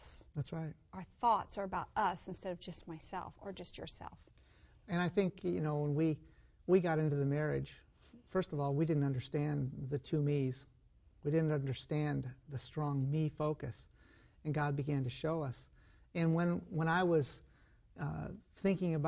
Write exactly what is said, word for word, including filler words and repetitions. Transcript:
us. That's right. Our thoughts are about us instead of just myself or just yourself. And I think, you know, when we, we got into the marriage, first of all, we didn't understand the two me's. We didn't understand the strong me focus. And God began to show us. And when, when I was uh, thinking about